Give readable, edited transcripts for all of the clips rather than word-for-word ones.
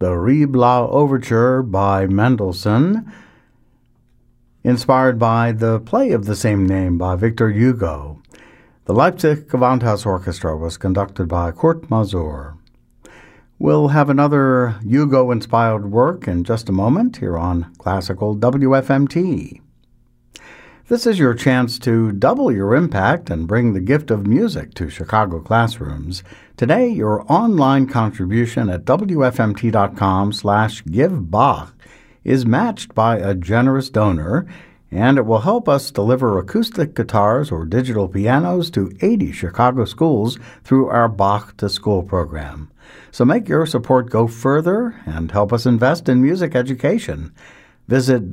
the Rie-Blau Overture by Mendelssohn, inspired by the play of the same name by Victor Hugo. The Leipzig Gewandhaus Orchestra was conducted by Kurt Masur. We'll have another Hugo-inspired work in just a moment here on Classical WFMT. This is your chance to double your impact and bring the gift of music to Chicago classrooms. Today, your online contribution at wfmt.com/givebach is matched by a generous donor, and it will help us deliver acoustic guitars or digital pianos to 80 Chicago schools through our Bach to School program. So make your support go further and help us invest in music education. Visit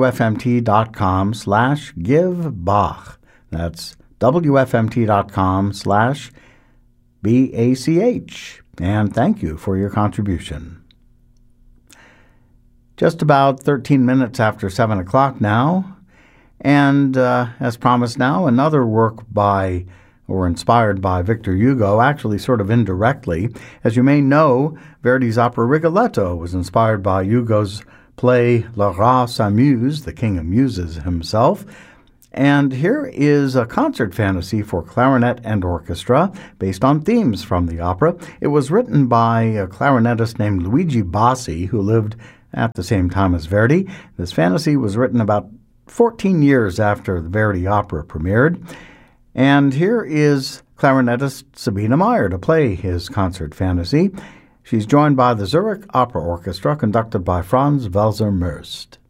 wfmt.com/givebach. That's wfmt.com/BACH. And thank you for your contribution. Just about 13 minutes after 7 o'clock now. And as promised now, another work by or inspired by Victor Hugo, actually sort of indirectly. As you may know, Verdi's opera Rigoletto was inspired by Hugo's play Le Roi s'amuse, the King amuses himself. And here is a concert fantasy for clarinet and orchestra based on themes from the opera. It was written by a clarinetist named Luigi Bassi, who lived at the same time as Verdi. This fantasy was written about 14 years after the Verdi opera premiered. And here is clarinetist Sabine Meyer to play his concert fantasy. She's joined by the Zurich Opera Orchestra, conducted by Franz Welser-Möst.